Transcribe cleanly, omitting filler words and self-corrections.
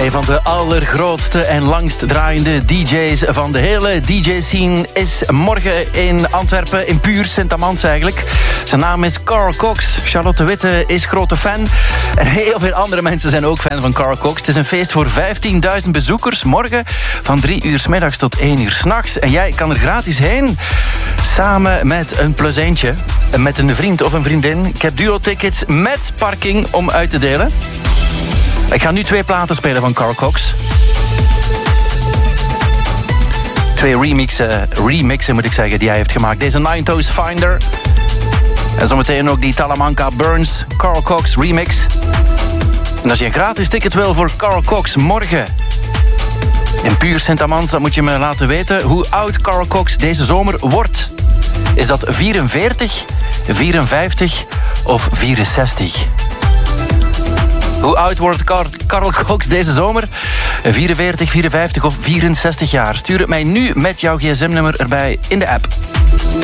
Een van de allergrootste en langst draaiende DJ's van de hele DJ-scene is morgen in Antwerpen, in Puur, Sint-Amans eigenlijk. Zijn naam is Carl Cox. Charlotte Witte is grote fan. En heel veel andere mensen zijn ook fan van Carl Cox. Het is een feest voor 15.000 bezoekers morgen van 3 uur 's middags tot 1 uur 's nachts. En jij kan er gratis heen, samen met een plus eentje, met een vriend of een vriendin. Ik heb duo-tickets met parking om uit te delen. Ik ga nu 2 platen spelen van Carl Cox. 2 remixen moet ik zeggen, die hij heeft gemaakt. Deze Nine Toes Finder. En zometeen ook die Talamanca Burns Carl Cox remix. En als je een gratis ticket wil voor Carl Cox morgen in Puur Sint-Amans, dan moet je me laten weten hoe oud Carl Cox deze zomer wordt. Is dat 44, 54 of 64? Hoe oud wordt Carl Cox deze zomer? 44, 54 of 64 jaar? Stuur het mij nu met jouw gsm-nummer erbij in de app.